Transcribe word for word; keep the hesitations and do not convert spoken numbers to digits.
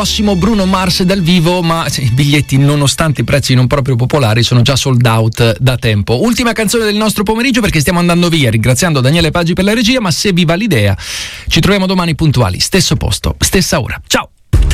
Prossimo Bruno Mars dal vivo, ma i biglietti, nonostante i prezzi non proprio popolari, sono già sold out da tempo. Ultima canzone del nostro pomeriggio, perché stiamo andando via, ringraziando Daniele Paggi per la regia, ma se vi va l'idea ci troviamo domani puntuali, stesso posto, stessa ora. Ciao!